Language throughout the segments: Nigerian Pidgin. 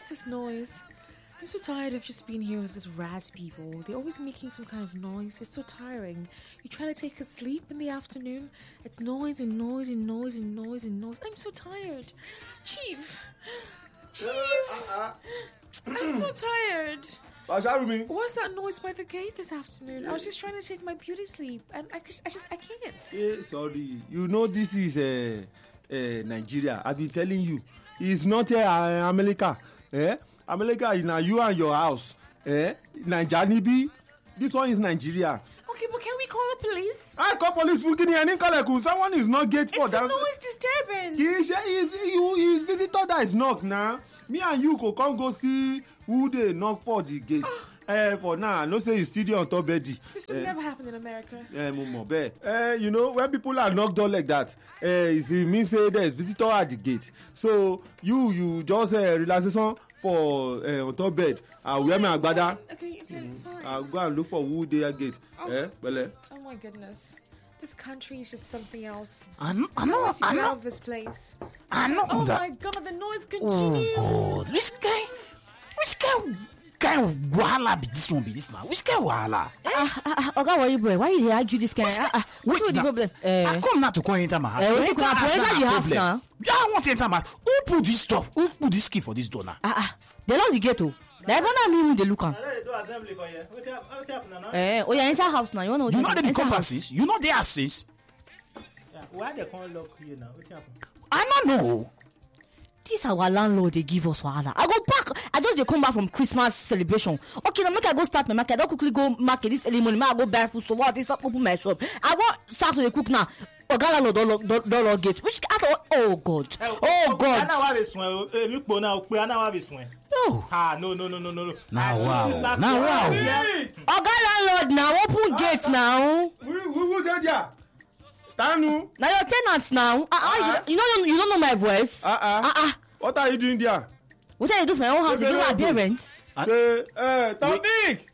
is this noise? I'm so tired of just being here with these Raz people. They're always making some kind of noise. It's so tiring. You try to take a sleep in the afternoon. It's noise and noise and noise and noise and noise. I'm so tired. Chief! I'm so tired. What's that noise by the gate this afternoon? I was just trying to take my beauty sleep and I can't. Sorry. You know this is Nigeria. I've been telling you. It's not America. America is now you and your house. Nigeria. This one is Nigeria. Okay, but can we call the police? I call police. Someone is not gate for that. It's a noise disturbance. His visitor that is knock now. Me and you go come go see who they knock for the gate. For now, no say he's still on top bed. This would never happen in America. You know, when people are knocked down like that, it means say there is visitor at the gate. So you just relaxation for on top bed. Wear my agbada. Okay, fine. I'll go and look for who they are gate. Oh my goodness. This country is just something else. I know. Get out of this place. I know. Oh my God, the noise continues. Oh God, which guy wahala be this now? Which guy wahala? Oga worry boy, why you argue this kind? What's the problem? I come now to enter my house. Enter your house now. Yeah, I want to enter my house. Who put this stuff? Who put this key for this door now? They lock the gate. They never know me who they look on. do assembly for you. What's happening now? Oh, yeah, enter house now. You know the compasses? You know the assist? Yeah, why they can't lock you now? What's happening? I don't know. This our landlord they give us wahala. I go back. I just come back from Christmas celebration. Okay, now make I go start my market. I don't quickly go market this early morning. I go buy food. So what? This up open my shop. I go start to cook now. Oga landlord don't gate. Which oh God. Oh God. Now have a swing. Look now. Now have a swing. No. No. Now wow. Oga landlord now open gate now. Who did ya? Tanu. Now your tenants now. You don't know my voice. What are you doing there? What are you doing for your own house? You give my parents. Topic.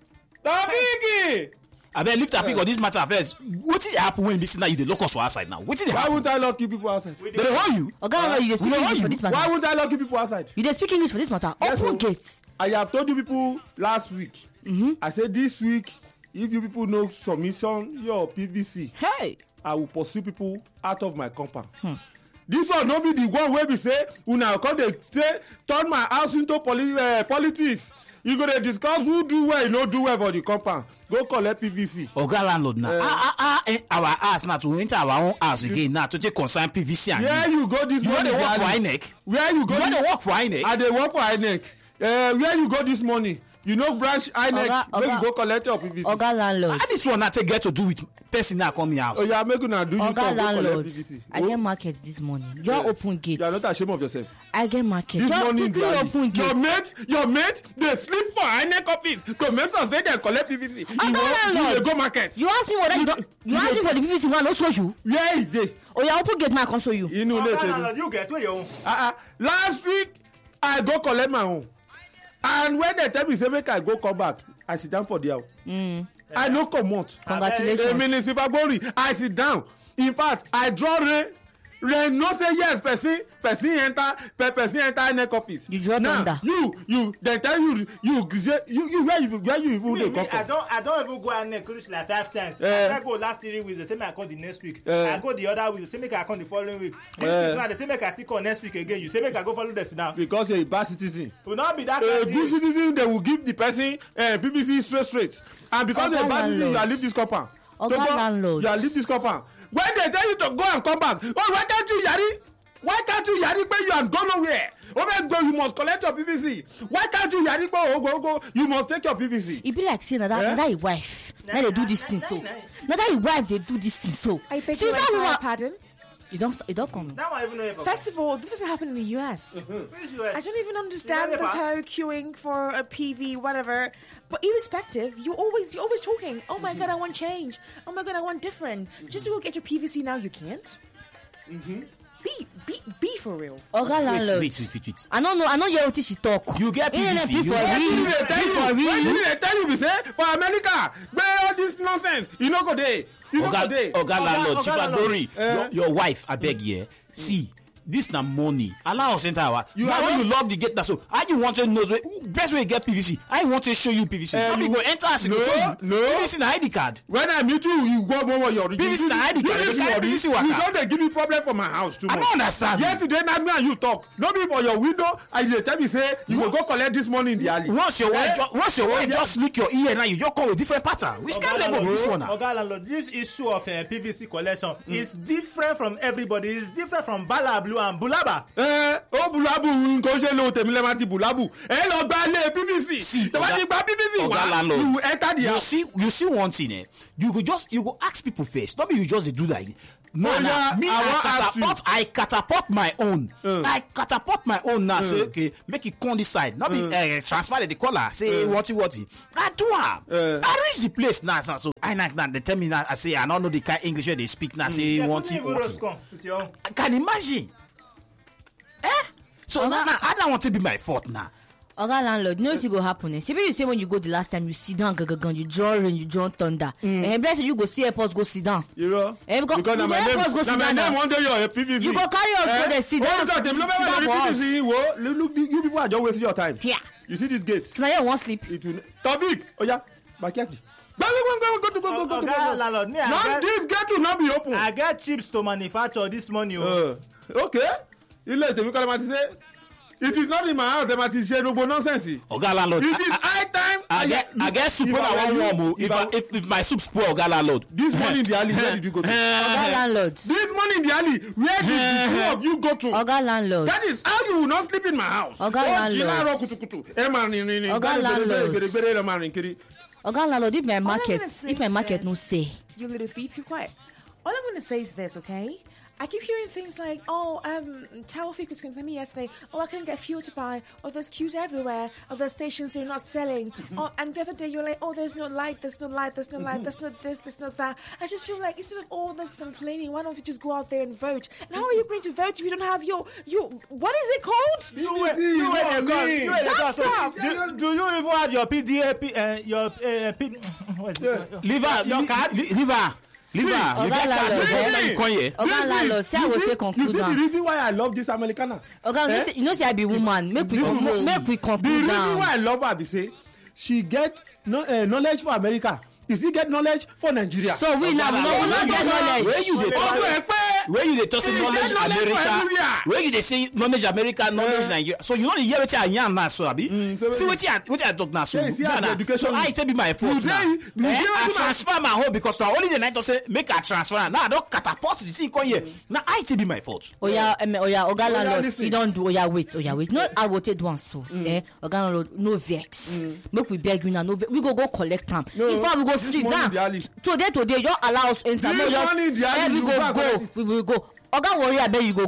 I better lift traffic on this matter first. What did happen when this now you the lock us for outside now? What did happen? Why won't I lock you people outside? They hold you. Oga, you speak English for this matter. Why won't I lock you people outside? You speak English for this matter. Open gates. I have told you people last week. I said this week, if you people no submission your PVC, hey, I will pursue people out of my compound. This one no be the one where we say una come dey say turn my house into politics. You go to discuss who do well, you no do well for the compound. Go collect PVC. Oga landlord now. Our house now to enter our own house again now to take concern PVC and where you go this morning? You want to work for INEC? Where you go? You want to work for INEC? I dey work for INEC. Where you go this morning? You know branch INEC where you go collect your PVC. Oga landlord. How this one not take get to do with person now come your house? Oh yeah, make una do you Oga landlord. PVC. I get market this morning. You open gates. You are not ashamed of yourself. I get market. This morning, open gates. your mate, they sleep for INEC office. The message say they collect PVC. You go market. You ask me whether you don't. You ask me for the PVC one. I'll show you. Where is they? Oh yeah, open gate now. I can show you. You know later. You get where you own. Last week I go collect my own. And when they tell me say make I go come back, I sit down for the house. I no comot. Congratulations. I sit down. In fact, I draw rain no say yes, person enter INEC office. You draw thunder. You they tell you where you even dey come from. I don't even go INEC close like 5 times. I go last 3 weeks, they say make I come the next week. I go the other week, they say make I come the following week. This week now they say make I see come next week again. You say make I go follow this now. Because you're a bad citizen. Will not be that a good citizen, they will give the person PVC straight. And because you're a bad citizen, you are leave this compound. Landlord. You are leave this compound. When they tell you to go and come back, why can't you yari? Why can't you yari you and go nowhere? Go, you must collect your PVC. Why can't you yari go? You must take your PVC. It be like saying that your wife. Now they do this thing so. Now that your wife they do this thing so. I beg your pardon. You don't come. That one even know. First of all, this doesn't happen in the US. I don't even understand this whole queuing for a PV, whatever. But irrespective, you're always talking. Oh my God, I want change. Oh my God, I want different. Just to go get your PVC now, you can't. Be for real. Oga landlord. Wait. I don't know your what she talk. You get PVC. They tell you, say for America, where all this nonsense, you know go there. Oga landlord, Chief Agbori, your wife, I beg you. See, this na money. Allow us enter our. Now when you lock the gate, so how you want to know best way you get PVC? I want to show you PVC. How you go enter as you go show you? No. PVC na ID card. When I meet you go more your PVC na ID card. You don't dey give me problem for my house too much. I don't understand. Yesterday na me and you talk. No be for your window. I dey tell me say you go collect this money in the alley. Once your wife just lick your ear now, you just come with different pattern. Which kind of level this one now? Oga landlord, this issue of PVC collection is different from everybody. It's different from Balablu and Bulaba. Bulabu nko se lo temi le ma ti Bulabu. Lọ gba le PVC. See, Tó bá ti gba PVC wa, you enter the house. You see one thing you go ask people first. Don't be you just do that. No, I catapult my own. I catapult my own now. Say okay, make it come this side. Not be transfer the color. Say what. I do have. I reach the place now. So I like that. They tell me now. I say I don't know the kind English they speak now. Say what. I can imagine. So now I don't want to be my fault now. Oga landlord, you know what go happen? Maybe you say when you go the last time you sit down, you draw rain, you draw thunder. And bless you go see airports go sit down. You know? Because na my name one day you're a PVC. You go carry us go there sit down. Look, you people are just wasting your time. Yeah. You see this gate? So now you won't sleep. Tavik, backyard. Go. Oga landlord, This gate will not be open. I get chips to manufacture this morning. Okay. It is not in my house. No nonsense. Oga landlord. It is high time. I get soup when I want warm. If my soup spoil, Oga landlord. This morning in the alley, where did you go to? Oga landlord. This morning in the alley, where did the two of you go to? Oga landlord. That is how you will not sleep in my house. Oga landlord. Oga landlord. Oga landlord, if my market no say. You little thief, you quiet. All I'm going to say is this, okay? I keep hearing things like, Taufik was complaining me yesterday, I couldn't get fuel to buy, there's queues everywhere, there's stations they're not selling, and the other day you're like, there's no light, there's no this, there's no that. I just feel like instead of all this complaining, why don't you just go out there and vote? And how are you going to vote if you don't have your what is it called? Do you even have your PDA, your card? Oga landlord, say I will take conclude. You see the reason why I love this Americana? Oga, you know say I be woman. Make we conclude. The reason why I love her be say she get knowledge for America. Is he get knowledge for Nigeria? So we now not get knowledge. Where you dey talk say knowledge America? Where you dey say knowledge America, knowledge Nigeria? So you know the hear wetin I yarn now, so abi? See wetin I talk now, so. So I tell be my fault now. I transfer my home because now only the night to say make I transfer. Now I don catapult the thing come here. Now I tell be my fault. Oga landlord, you don't do. Wait. No, I will take one so. Oga landlord, no vex. Make we beg you now. No vex. We go collect them. In fact, we go sit down. Today, you allow us enter. We will go. Oga warrior, abeg you go.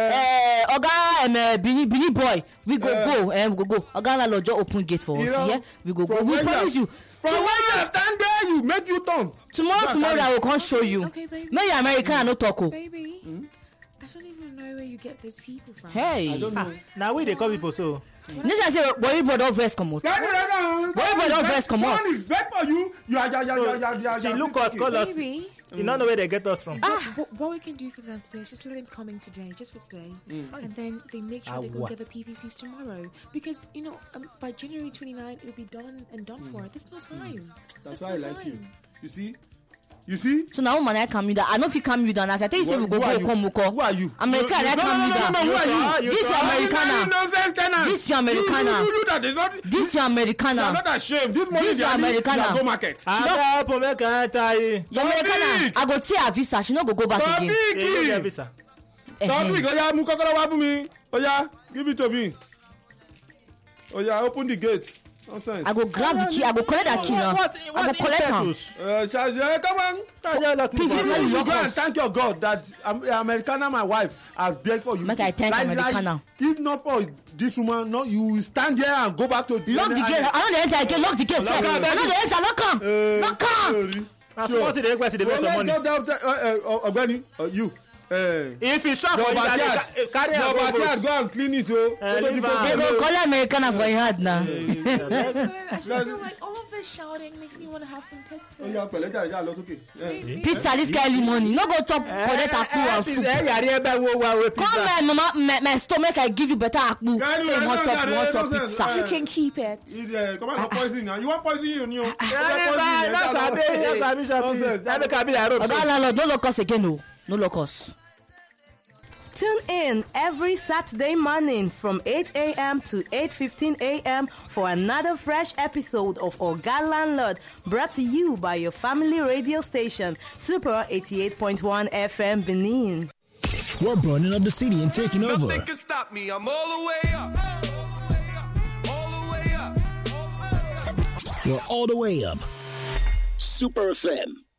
Oga Bini boy, we go. Oga landlord just open gate for us. Yeah, we go. We promise you. From when you stand there, you make you turn. Tomorrow I will come show you. Okay, baby. May you American no talk. Baby, I don't even know where you get these people from. Hey, I don't know. Now we they call people so. This I say, worry boy don't vex come out. Worry boy don't vex come out. One is bad for you. She look us, call us. Baby. You don't know where they get us from. What we can do for them today is just let them come in today, just for today, and then they make sure they go get the PVCs tomorrow. Because by January 29, it'll be done for. There's no time. That's why I like you. You see? So now man I calm you down. I know if you calm you down. As I tell you say we go come. Who are you? American, I calm you down. Who are you? This is Americana. This is Americana. You that is not. This is Americana. You're not ashamed. This money is Americana. Go market. Your Americana. I go tear her visa. She no go back again. Topic. Oya, mu kokoro wa fún mi. Oya, give it to me. Oya, open the gate. Nonsense. I go grab the key. I go collect that key now. I go collect am. Come on. You should go and thank your God that Americana, my wife, has begged for you. Make I thank Americana. If not for this woman, no, you will stand there and go back to the lock the gate. I don't enter again. Lock the gate. I don't enter. Lock am. That's what they request. They make some money. Ogbeni, you. If you shop for you, carry your backyard, go and clean it. They go call Americana for your heart now. I just feel like all of this shouting makes me want to have some pizza. Pizza this early morning. No go chop correct akpu and soup. Come mama, my stomach I give you better akpu. Say you want chop pizza. You can keep it. Come on, poison now. You want poison you? No look us again, no. No look us. Tune in every Saturday morning from 8 a.m. to 8:15 a.m. for another fresh episode of Oga Landlord, brought to you by your family radio station, Super 88.1 FM Benin. We're burning up the city and taking over. Nothing can stop me. I'm all the way up. All the way up. We're all the way up. Super FM.